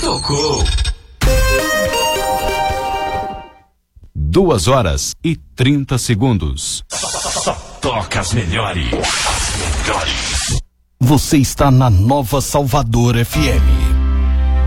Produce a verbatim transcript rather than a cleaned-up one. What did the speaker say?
Tocou. Duas horas e trinta segundos. Só toca as melhores. As melhores. Você está na Nova Salvador F M.